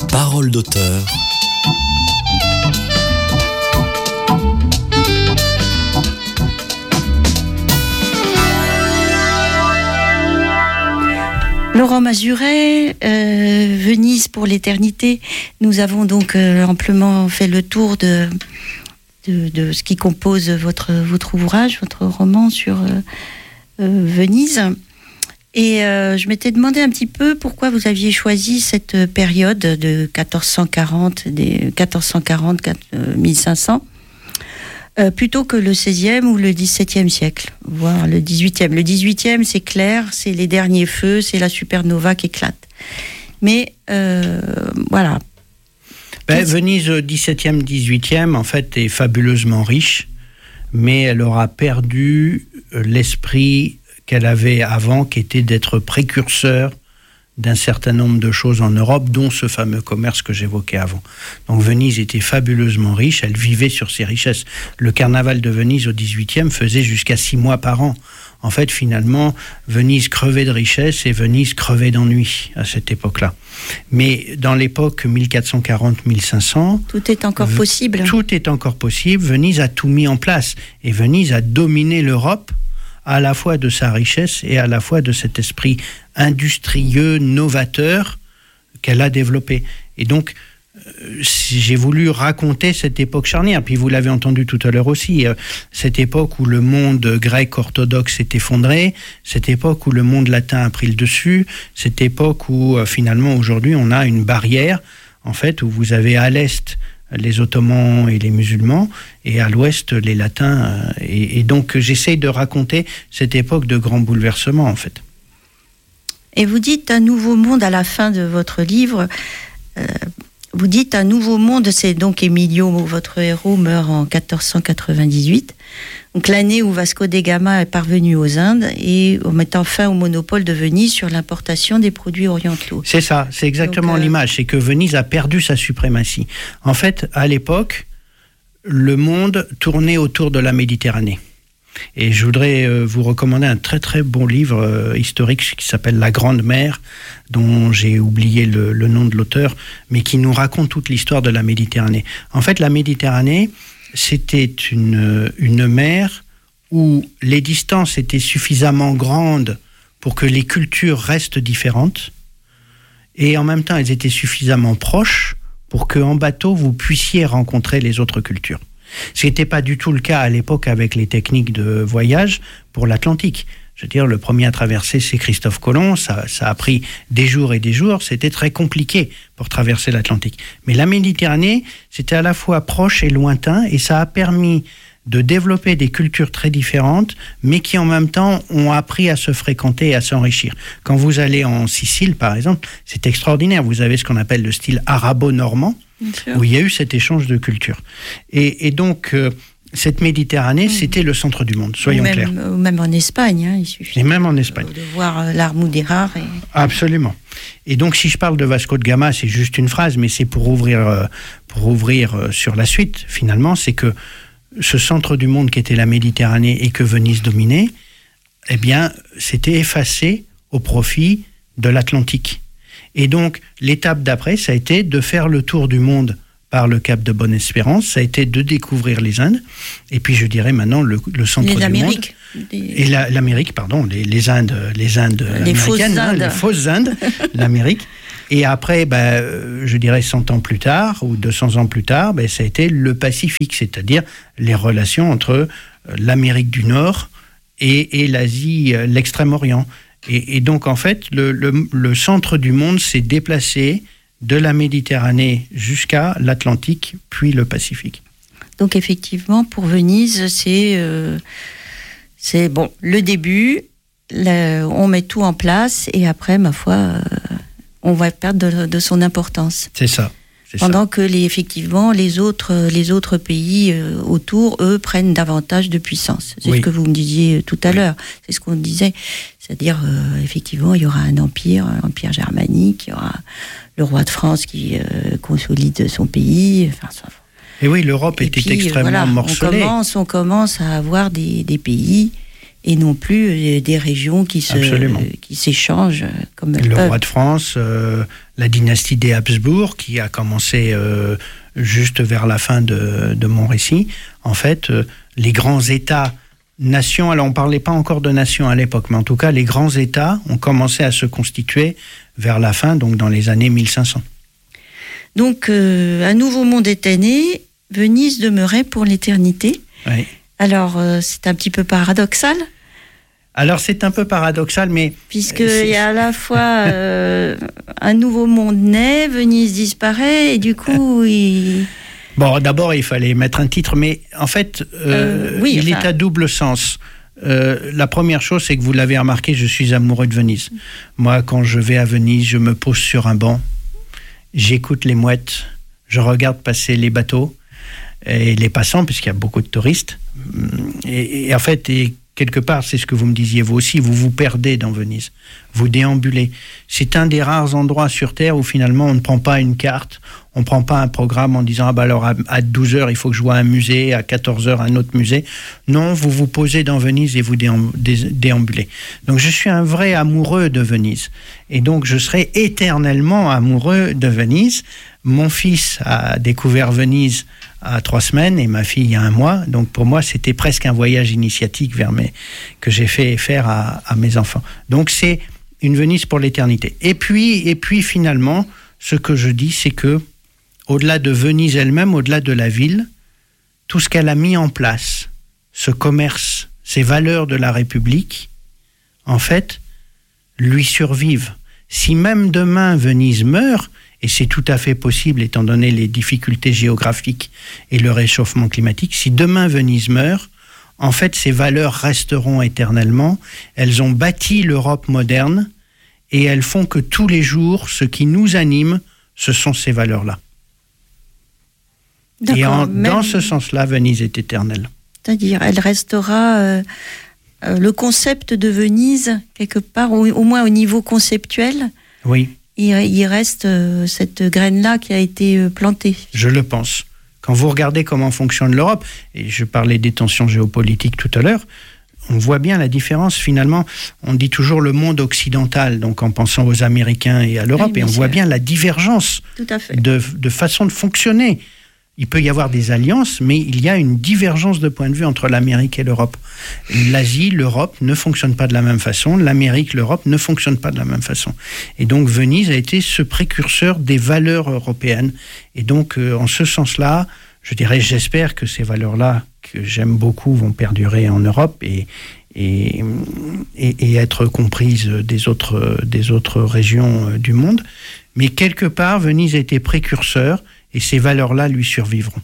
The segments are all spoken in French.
Parole d'auteur. Laurent Mazuret, Venise pour l'éternité. Nous avons donc amplement fait le tour de ce qui compose votre ouvrage, votre roman sur Venise. Et je m'étais demandé un petit peu pourquoi vous aviez choisi cette période de 1440-1500 plutôt que le XVIe ou le XVIIe siècle, voire le XVIIIe. Le XVIIIe, c'est clair, c'est les derniers feux, c'est la supernova qui éclate. Mais voilà. Venise au XVIIe, XVIIIe, en fait, est fabuleusement riche, mais elle aura perdu l'esprit qu'elle avait avant, qui était d'être précurseur d'un certain nombre de choses en Europe, dont ce fameux commerce que j'évoquais avant. Donc Venise était fabuleusement riche, elle vivait sur ses richesses. Le carnaval de Venise au XVIIIe faisait jusqu'à 6 mois par an. En fait, finalement, Venise crevait de richesse et Venise crevait d'ennui à cette époque-là. Mais dans l'époque 1440-1500... Tout est encore possible. Tout est encore possible. Venise a tout mis en place. Et Venise a dominé l'Europe à la fois de sa richesse et à la fois de cet esprit industrieux, novateur qu'elle a développé. Et donc, j'ai voulu raconter cette époque charnière. Puis vous l'avez entendu tout à l'heure aussi, cette époque où le monde grec orthodoxe s'est effondré, cette époque où le monde latin a pris le dessus, cette époque où finalement aujourd'hui on a une barrière, en fait, où vous avez à l'est les Ottomans et les musulmans, et à l'ouest, les latins. Et donc, j'essaye de raconter cette époque de grands bouleversements, en fait. Et vous dites un nouveau monde à la fin de votre livre. Vous dites un nouveau monde, c'est donc Emilio, votre héros, meurt en 1498. Donc l'année où Vasco de Gama est parvenu aux Indes et en mettant fin au monopole de Venise sur l'importation des produits orientaux. C'est ça, c'est exactement l'image. C'est que Venise a perdu sa suprématie. En fait, à l'époque, le monde tournait autour de la Méditerranée. Et je voudrais vous recommander un très très bon livre historique qui s'appelle La Grande Mer, dont j'ai oublié le nom de l'auteur, mais qui nous raconte toute l'histoire de la Méditerranée. En fait, la Méditerranée, c'était une mer où les distances étaient suffisamment grandes pour que les cultures restent différentes, et en même temps, elles étaient suffisamment proches pour qu'en bateau, vous puissiez rencontrer les autres cultures. Ce n'était pas du tout le cas à l'époque avec les techniques de voyage pour l'Atlantique. Je veux dire, le premier à traverser, c'est Christophe Colomb. Ça a pris des jours et des jours. C'était très compliqué pour traverser l'Atlantique. Mais la Méditerranée, c'était à la fois proche et lointain, et ça a permis de développer des cultures très différentes, mais qui en même temps ont appris à se fréquenter et à s'enrichir. Quand vous allez en Sicile, par exemple, c'est extraordinaire. Vous avez ce qu'on appelle le style arabo-normand, où il y a eu cet échange de culture. Et donc, cette Méditerranée, c'était le centre du monde, soyons clairs. Même en Espagne, il suffit même en Espagne. De voir l'Armudera. Absolument. Et donc, si je parle de Vasco de Gama, c'est juste une phrase, mais c'est pour ouvrir sur la suite, finalement, c'est que ce centre du monde qui était la Méditerranée et que Venise dominait, eh bien, c'était effacé au profit de l'Atlantique. Et donc, l'étape d'après, ça a été de faire le tour du monde par le cap de Bonne-Espérance, ça a été de découvrir les Indes, et puis je dirais maintenant le centre du monde. Et l'Amérique, pardon, les Indes américaines, les fausses Indes, l'Amérique. Et après, je dirais 100 ans plus tard, ou 200 ans plus tard, ça a été le Pacifique, c'est-à-dire les relations entre l'Amérique du Nord et l'Asie, l'Extrême-Orient. Et donc, en fait, le centre du monde s'est déplacé de la Méditerranée jusqu'à l'Atlantique, puis le Pacifique. Donc, effectivement, pour Venise, c'est bon, le début, on met tout en place, et après, ma foi, on va perdre de son importance. C'est ça. Pendant que effectivement, les autres pays autour, eux, prennent davantage de puissance. C'est ce que vous me disiez tout à l'heure. C'est ce qu'on disait. C'est-à-dire, effectivement, il y aura un empire germanique, il y aura le roi de France qui consolide son pays. Et oui, l'Europe était extrêmement morcelée. On commence à avoir des pays et non plus des régions qui s'échangent comme le roi de France, la dynastie des Habsbourg, qui a commencé juste vers la fin de mon récit. En fait, les grands États-nations, alors on ne parlait pas encore de nations à l'époque, mais en tout cas, les grands États ont commencé à se constituer vers la fin, donc dans les années 1500. Donc, un nouveau monde était né, Venise demeurait pour l'éternité. Oui. Alors, c'est un petit peu paradoxal. Alors, c'est un peu paradoxal, mais... Puisqu'il y a à la fois un nouveau monde naît, Venise disparaît, et du coup, Bon, d'abord, il fallait mettre un titre, mais en fait, il est à double sens. La première chose, c'est que vous l'avez remarqué, je suis amoureux de Venise. Moi, quand je vais à Venise, je me pose sur un banc, j'écoute les mouettes, je regarde passer les bateaux et les passants, puisqu'il y a beaucoup de touristes. Et en fait, quelque part, c'est ce que vous me disiez vous aussi, vous vous perdez dans Venise, vous déambulez. C'est un des rares endroits sur Terre où finalement on ne prend pas une carte, on ne prend pas un programme en disant alors à 12h il faut que je vois un musée, à 14h un autre musée. Non, vous vous posez dans Venise et vous déambulez. Donc je suis un vrai amoureux de Venise et donc je serai éternellement amoureux de Venise. Mon fils a découvert Venise à 3 semaines et ma fille il y a 1 mois. Donc pour moi, c'était presque un voyage initiatique que j'ai fait faire à mes enfants. Donc c'est une Venise pour l'éternité. Et puis finalement, ce que je dis, c'est que au-delà de Venise elle-même, au-delà de la ville, tout ce qu'elle a mis en place, ce commerce, ces valeurs de la République, en fait, lui survivent. Si même demain Venise meurt, et c'est tout à fait possible étant donné les difficultés géographiques et le réchauffement climatique, si demain Venise meurt, en fait ces valeurs resteront éternellement, elles ont bâti l'Europe moderne et elles font que tous les jours, ce qui nous anime, ce sont ces valeurs-là. Et dans ce sens-là, Venise est éternelle. C'est-à-dire, elle restera... le concept de Venise, quelque part, au moins au niveau conceptuel, oui. Il reste cette graine-là qui a été plantée. Je le pense. Quand vous regardez comment fonctionne l'Europe, et je parlais des tensions géopolitiques tout à l'heure, on voit bien la différence. Finalement, on dit toujours le monde occidental, donc en pensant aux Américains et à l'Europe, oui, et on voit bien la divergence de façon de fonctionner. Il peut y avoir des alliances, mais il y a une divergence de point de vue entre l'Amérique et l'Europe. L'Asie, l'Europe ne fonctionnent pas de la même façon. L'Amérique, l'Europe ne fonctionnent pas de la même façon. Et donc Venise a été ce précurseur des valeurs européennes. Et donc, en ce sens-là, j'espère que ces valeurs-là, que j'aime beaucoup, vont perdurer en Europe et être comprises des autres régions du monde. Mais quelque part, Venise a été précurseur. Et ces valeurs-là lui survivront.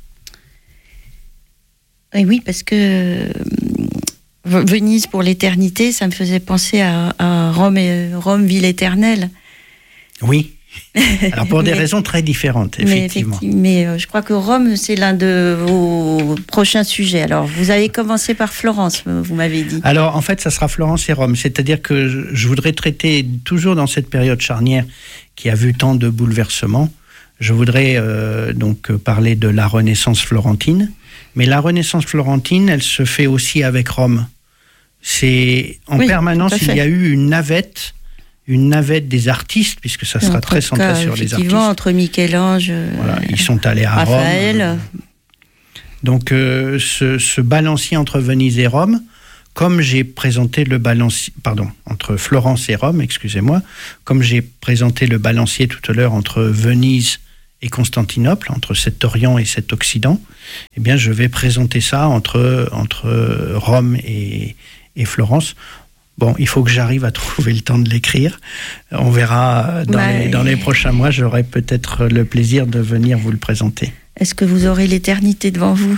Et oui, parce que Venise pour l'éternité, ça me faisait penser à Rome, ville éternelle. Oui. Alors pour des raisons très différentes, effectivement. Mais je crois que Rome, c'est l'un de vos prochains sujets. Alors, vous avez commencé par Florence, vous m'avez dit. Alors, en fait, ça sera Florence et Rome. C'est-à-dire que je voudrais traiter, toujours dans cette période charnière qui a vu tant de bouleversements, je voudrais donc parler de la Renaissance florentine. Mais la Renaissance florentine, elle se fait aussi avec Rome. C'est en permanence, il y a eu une navette des artistes, puisque ça sera très centré sur les artistes. Effectivement, entre Michel-Ange, voilà, ils sont allés à Raphaël. Rome. Donc, ce balancier entre Venise et Rome, comme j'ai présenté le balancier, entre Florence et Rome, excusez-moi, comme j'ai présenté le balancier tout à l'heure entre Venise et Constantinople, entre cet Orient et cet Occident, eh bien, je vais présenter ça entre Rome et Florence. Bon, il faut que j'arrive à trouver le temps de l'écrire. On verra dans les prochains mois, j'aurai peut-être le plaisir de venir vous le présenter. Est-ce que vous aurez l'éternité devant vous?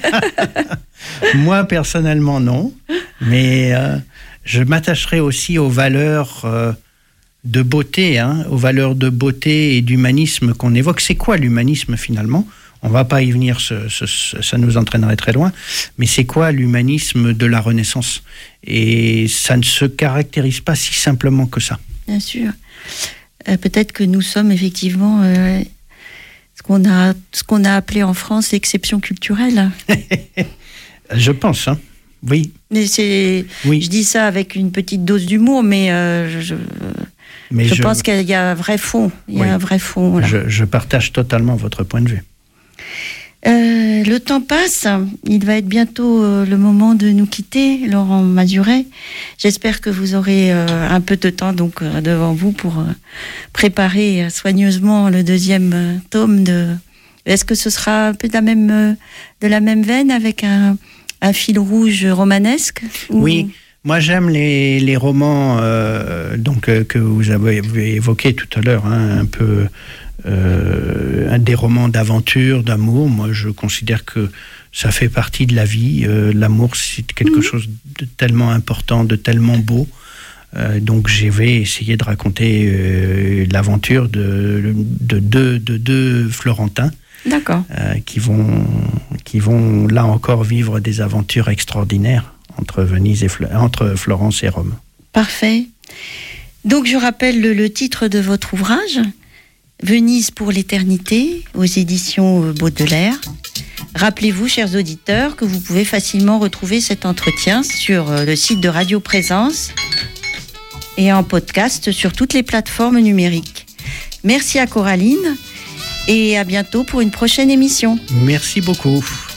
Moi, personnellement, non. Mais je m'attacherai aussi aux valeurs de beauté, aux valeurs de beauté et d'humanisme qu'on évoque. C'est quoi l'humanisme, finalement ? On ne va pas y venir, ça nous entraînerait très loin. Mais c'est quoi l'humanisme de la Renaissance ? Et ça ne se caractérise pas si simplement que ça. Bien sûr. Peut-être que nous sommes effectivement ce qu'on a appelé en France l'exception culturelle. Je pense, oui. Mais je dis ça avec une petite dose d'humour, mais Mais je pense qu'il y a un vrai fond. Un vrai fond. Voilà. Je partage totalement votre point de vue. Le temps passe, il va être bientôt le moment de nous quitter, Laurent Mazuret. J'espère que vous aurez un peu de temps donc devant vous pour préparer soigneusement le deuxième tome de. Est-ce que ce sera un peu de la même veine avec un fil rouge romanesque ou... Oui. Moi, j'aime les romans que vous avez évoqués tout à l'heure, un peu des romans d'aventure, d'amour. Moi, je considère que ça fait partie de la vie. L'amour, c'est quelque chose de tellement important, de tellement beau. Donc, je vais essayer de raconter l'aventure de deux Florentins. D'accord. Qui vont là encore vivre des aventures extraordinaires entre entre Florence et Rome. Parfait. Donc je rappelle le titre de votre ouvrage, Venise pour l'éternité, aux éditions Baudelaire. Rappelez-vous, chers auditeurs, que vous pouvez facilement retrouver cet entretien sur le site de Radio Présence et en podcast sur toutes les plateformes numériques. Merci à Coraline et à bientôt pour une prochaine émission. Merci beaucoup.